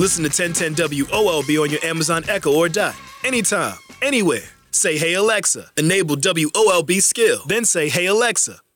Listen to 1010 WOLB on your Amazon Echo or Dot. Anytime, anywhere. Say, hey Alexa, enable WOLB skill. Then say, hey Alexa,